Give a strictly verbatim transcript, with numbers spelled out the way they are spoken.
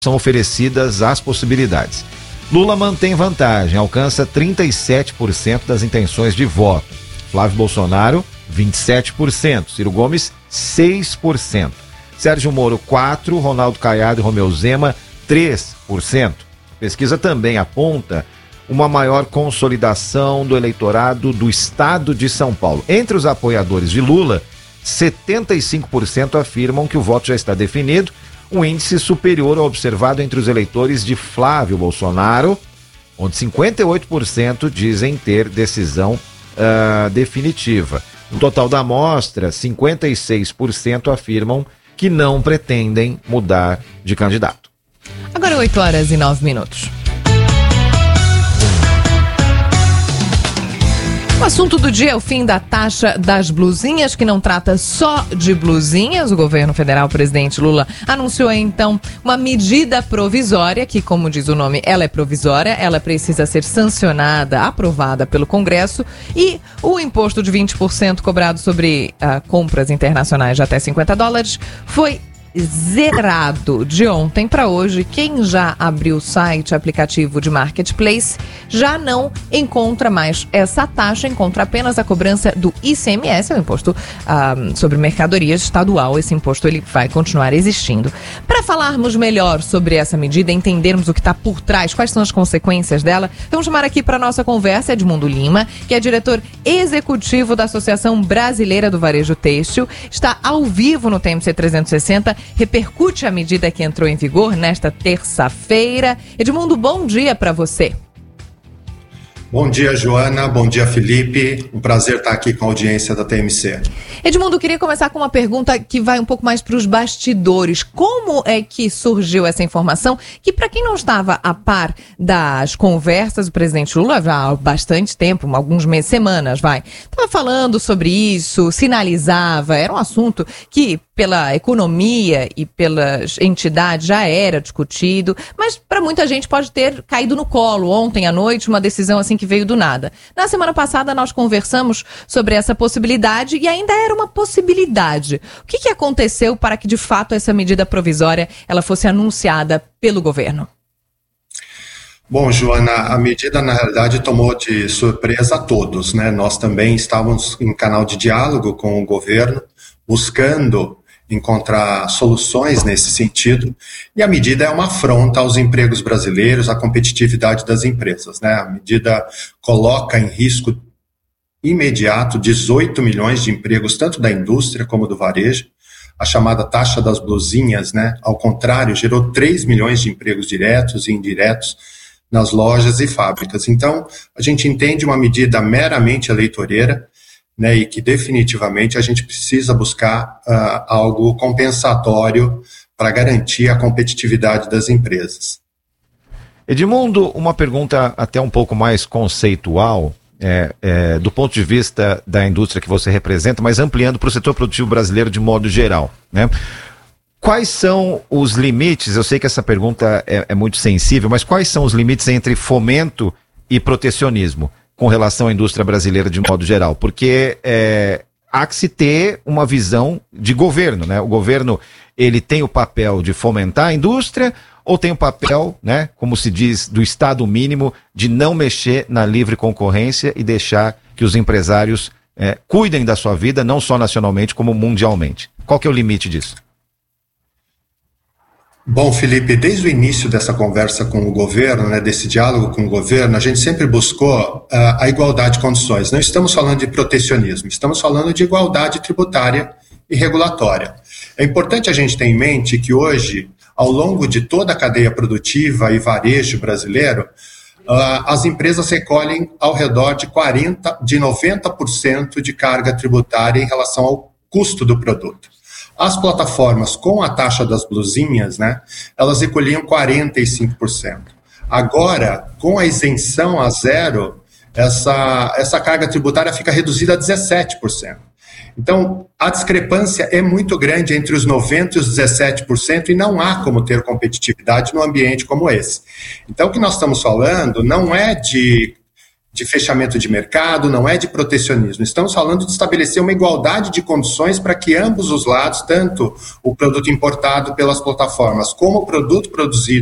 são oferecidas as possibilidades. Lula mantém vantagem, alcança trinta e sete por cento das intenções de voto. Flávio Bolsonaro, vinte e sete por cento. Ciro Gomes, seis por cento. Sérgio Moro, quatro por cento. Ronaldo Caiado e Romeu Zema, três por cento. A pesquisa também aponta uma maior consolidação do eleitorado do estado de São Paulo. Entre os apoiadores de Lula, setenta e cinco por cento afirmam que o voto já está definido, um índice superior ao observado entre os eleitores de Flávio Bolsonaro, onde cinquenta e oito por cento dizem ter decisão uh, definitiva. No total da amostra, cinquenta e seis por cento afirmam que não pretendem mudar de candidato. Agora oito horas e nove minutos. O assunto do dia é o fim da taxa das blusinhas, que não trata só de blusinhas. O governo federal, o presidente Lula, anunciou então uma medida provisória, que, como diz o nome, ela é provisória, ela precisa ser sancionada, aprovada pelo Congresso, e o imposto de vinte por cento cobrado sobre uh, compras internacionais de até cinquenta dólares foi zerado de ontem para hoje. Quem já abriu o site, aplicativo de Marketplace, já não encontra mais essa taxa, encontra apenas a cobrança do I C M S, o imposto ah, sobre mercadorias estadual. Esse imposto ele vai continuar existindo. Para falarmos melhor sobre essa medida, entendermos o que está por trás, quais são as consequências dela, vamos chamar aqui para nossa conversa Edmundo Lima, que é diretor executivo da Associação Brasileira do Varejo Têxtil, está ao vivo no T M C trezentos e sessenta, repercute a medida que entrou em vigor nesta terça-feira. Edmundo, bom dia para você. Bom dia, Joana. Bom dia, Felipe. Um prazer estar aqui com a audiência da T M C. Edmundo, queria começar com uma pergunta que vai um pouco mais para os bastidores. Como é que surgiu essa informação? Que, para quem não estava a par das conversas do presidente Lula, já há bastante tempo, alguns meses, semanas, vai, estava falando sobre isso, sinalizava, era um assunto que, pela economia e pelas entidades, já era discutido, mas para muita gente pode ter caído no colo ontem à noite, uma decisão assim que veio do nada. Na semana passada nós conversamos sobre essa possibilidade e ainda era uma possibilidade. O que, que aconteceu para que de fato essa medida provisória ela fosse anunciada pelo governo? Bom, Joana, a medida na realidade tomou de surpresa a todos, né? Nós também estávamos em canal de diálogo com o governo, buscando encontrar soluções nesse sentido, e a medida é uma afronta aos empregos brasileiros, à competitividade das empresas, né? A medida coloca em risco imediato dezoito milhões de empregos, tanto da indústria como do varejo. A chamada taxa das blusinhas, né? Ao contrário, gerou três milhões de empregos diretos e indiretos nas lojas e fábricas. Então, a gente entende uma medida meramente eleitoreira, né, e que definitivamente a gente precisa buscar uh, algo compensatório para garantir a competitividade das empresas. Edmundo, uma pergunta até um pouco mais conceitual, é, é, do ponto de vista da indústria que você representa, mas ampliando para o setor produtivo brasileiro de modo geral, né? Quais são os limites, eu sei que essa pergunta é, é muito sensível, mas quais são os limites entre fomento e protecionismo com relação à indústria brasileira de modo geral? Porque é, há que se ter uma visão de governo, né? O governo, ele tem o papel de fomentar a indústria ou tem o papel, né, como se diz, do Estado mínimo, de não mexer na livre concorrência e deixar que os empresários é, cuidem da sua vida, não só nacionalmente, como mundialmente? Qual que é o limite disso? Bom, Felipe, desde o início dessa conversa com o governo, né, desse diálogo com o governo, a gente sempre buscou uh, a igualdade de condições. Não estamos falando de protecionismo, estamos falando de igualdade tributária e regulatória. É importante a gente ter em mente que hoje, ao longo de toda a cadeia produtiva e varejo brasileiro, uh, as empresas recolhem ao redor de, quarenta, de noventa por cento de carga tributária em relação ao custo do produto. As plataformas com a taxa das blusinhas, né, elas recolhiam quarenta e cinco por cento. Agora, com a isenção a zero, essa, essa carga tributária fica reduzida a dezessete por cento. Então, a discrepância é muito grande entre os noventa por cento e os dezessete por cento e não há como ter competitividade num ambiente como esse. Então, o que nós estamos falando não é de de fechamento de mercado, não é de protecionismo. Estamos falando de estabelecer uma igualdade de condições para que ambos os lados, tanto o produto importado pelas plataformas como o produto produzido